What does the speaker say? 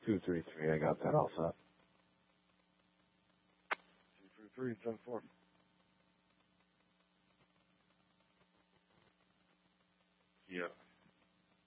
233. I got that all set. 233, 10-4. Yeah.